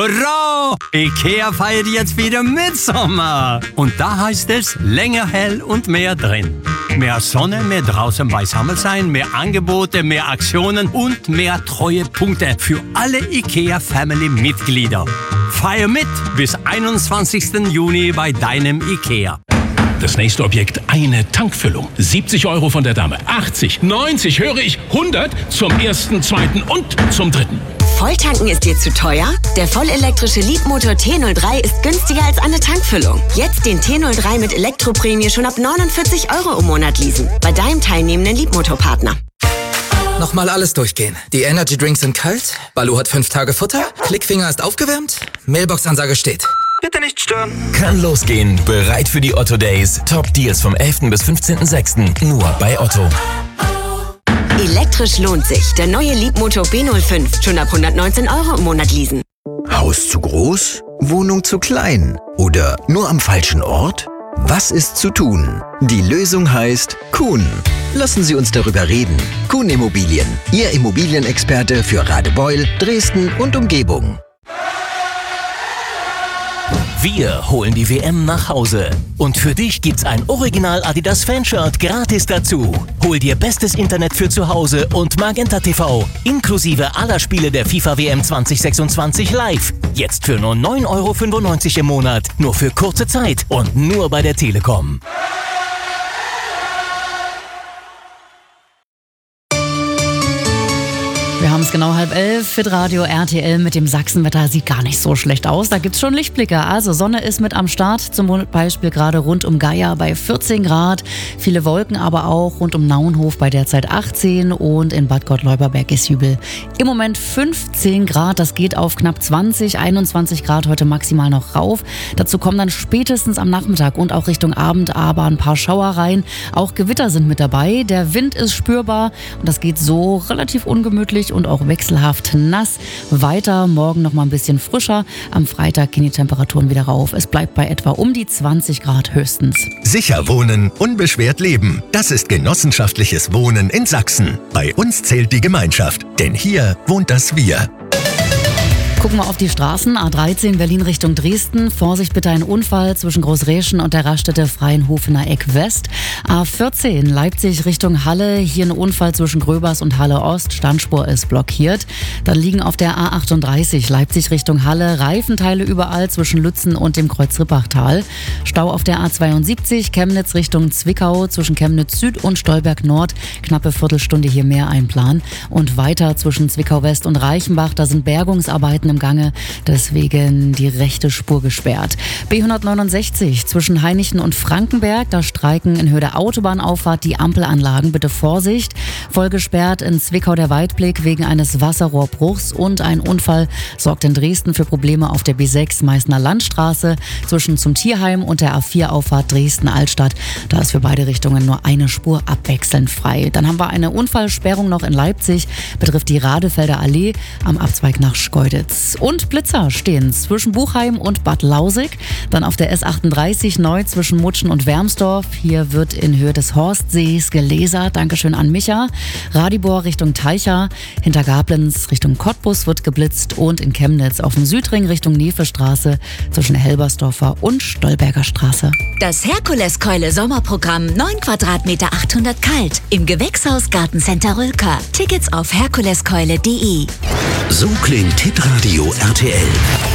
Hurra! IKEA feiert jetzt wieder Mitsommer. Und da heißt es länger hell und mehr drin. Mehr Sonne, mehr draußen beisammen sein, mehr Angebote, mehr Aktionen und mehr Treuepunkte für alle IKEA-Family-Mitglieder. Feier mit bis 21. Juni bei deinem IKEA. Das nächste Objekt, eine Tankfüllung. 70 € von der Dame. 80, 90, höre ich, 100 zum ersten, zweiten und zum dritten. Volltanken ist dir zu teuer? Der vollelektrische Leapmotor T03 ist günstiger als eine Tankfüllung. Jetzt den T03 mit Elektroprämie schon ab 49 € im Monat leasen. Bei deinem teilnehmenden Leapmotor-Partner. Nochmal alles durchgehen. Die Energy Drinks sind kalt, Balu hat 5 Tage Futter, Klickfinger ist aufgewärmt, Mailbox-Ansage steht. Bitte nicht stören. Kann losgehen. Bereit für die Otto Days. Top Deals vom 11. bis 15.06. Nur bei Otto. Elektrisch lohnt sich. Der neue Leapmotor B05. Schon ab 119 € im Monat leasen. Haus zu groß? Wohnung zu klein? Oder nur am falschen Ort? Was ist zu tun? Die Lösung heißt Kuhn. Lassen Sie uns darüber reden. Kuhn Immobilien. Ihr Immobilienexperte für Radebeul, Dresden und Umgebung. Wir holen die WM nach Hause. Und für dich gibt's ein Original Adidas Fanshirt gratis dazu. Hol dir bestes Internet für zu Hause und Magenta TV. Inklusive aller Spiele der FIFA WM 2026 live. Jetzt für nur 9,95 € im Monat. Nur für kurze Zeit und nur bei der Telekom. Wir haben es genau 10:30. Fit-Radio RTL mit dem Sachsenwetter sieht gar nicht so schlecht aus. Da gibt's schon Lichtblicke. Also Sonne ist mit am Start. Zum Beispiel gerade rund um Geier bei 14 Grad. Viele Wolken aber auch rund um Naunhof bei derzeit 18 und in Bad Gott-Leuberberg-Gesjübel im Moment 15 Grad. Das geht auf knapp 20, 21 Grad heute maximal noch rauf. Dazu kommen dann spätestens am Nachmittag und auch Richtung Abend aber ein paar Schauereien. Auch Gewitter sind mit dabei. Der Wind ist spürbar und das geht so relativ ungemütlich und auch wechselhaft nass. Weiter morgen noch mal ein bisschen frischer. Am Freitag gehen die Temperaturen wieder rauf. Es bleibt bei etwa um die 20 Grad höchstens. Sicher wohnen, unbeschwert leben. Das ist genossenschaftliches Wohnen in Sachsen. Bei uns zählt die Gemeinschaft, denn hier wohnt das Wir. Gucken wir auf die Straßen. A13 Berlin Richtung Dresden. Vorsicht bitte, ein Unfall zwischen Großreschen und der Raststätte Freienhofener Eck West. A14 Leipzig Richtung Halle. Hier ein Unfall zwischen Gröbers und Halle Ost. Standspur ist blockiert. Dann liegen auf der A38 Leipzig Richtung Halle Reifenteile überall zwischen Lützen und dem Kreuz-Rippachtal. Stau auf der A72 Chemnitz Richtung Zwickau zwischen Chemnitz Süd und Stolberg Nord. Knappe Viertelstunde hier mehr einplanen. Und weiter zwischen Zwickau West und Reichenbach. Da sind Bergungsarbeiten im Gange, deswegen die rechte Spur gesperrt. B169 zwischen Hainichen und Frankenberg, da streiken in Höhe der Autobahnauffahrt die Ampelanlagen. Bitte Vorsicht. Voll gesperrt in Zwickau der Weitblick wegen eines Wasserrohrbruchs und ein Unfall sorgt in Dresden für Probleme auf der B6 Meißner Landstraße zwischen zum Tierheim und der A4-Auffahrt Dresden-Altstadt. Da ist für beide Richtungen nur eine Spur abwechselnd frei. Dann haben wir eine Unfallsperrung noch in Leipzig, betrifft die Radefelder Allee am Abzweig nach Schkeuditz. Und Blitzer stehen zwischen Buchheim und Bad Lausig. Dann auf der S38 neu zwischen Mutschen und Wermsdorf. Hier wird in Höhe des Horstsees gelasert. Dankeschön an Micha. Radibor Richtung Teicha. Hinter Gablenz Richtung Cottbus wird geblitzt. Und in Chemnitz auf dem Südring Richtung Nefestraße zwischen Helbersdorfer und Stolberger Straße. Das Herkuleskeule Sommerprogramm 9 Quadratmeter 800 kalt im Gewächshaus Gartencenter Rülker. Tickets auf herkuleskeule.de. So klingt Hitradio RTL.